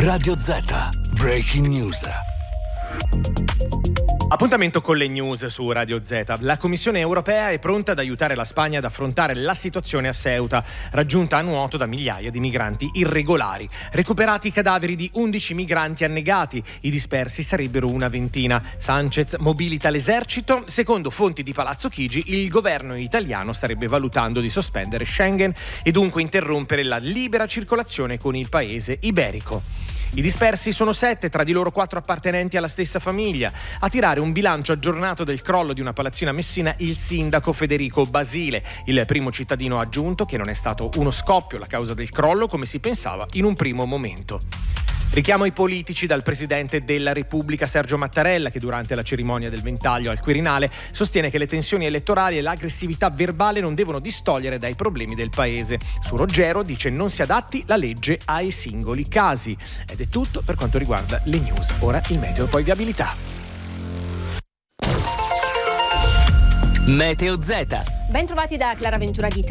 Radio Z, Breaking News. Appuntamento con le news su Radio Z. La Commissione europea è pronta ad aiutare la Spagna ad affrontare la situazione a Ceuta, raggiunta a nuoto da migliaia di migranti irregolari. Recuperati i cadaveri di 11 migranti annegati, i dispersi sarebbero una ventina. Sanchez mobilita l'esercito. Secondo fonti di Palazzo Chigi, il governo italiano starebbe valutando di sospendere Schengen e dunque interrompere la libera circolazione con il paese iberico. I dispersi sono 7, tra di loro 4 appartenenti alla stessa famiglia. A tirare un bilancio aggiornato del crollo di una palazzina a Messina il sindaco Federico Basile. Il primo cittadino ha aggiunto che non è stato uno scoppio la causa del crollo come si pensava in un primo momento. Richiamo ai politici dal Presidente della Repubblica Sergio Mattarella, che durante la cerimonia del ventaglio al Quirinale sostiene che le tensioni elettorali e l'aggressività verbale non devono distogliere dai problemi del paese. Su Roggero dice non si adatti la legge ai singoli casi. Ed è tutto per quanto riguarda le news. Ora il meteo e poi viabilità. Meteo Z. Ben trovati da Clara Ventura di